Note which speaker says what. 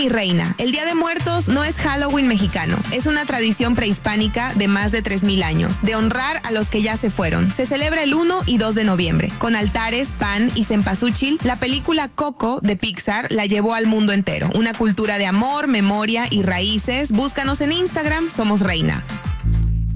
Speaker 1: mi reina. El Día de Muertos no es Halloween mexicano. Es una tradición prehispánica de más de 3,000 años, de honrar a los que ya se fueron. Se celebra el 1 y 2 de noviembre. Con altares, pan y cempasúchil, la película Coco de Pixar la llevó al mundo entero. Una cultura de amor, memoria y raíces. Búscanos en Instagram, Somos Reina.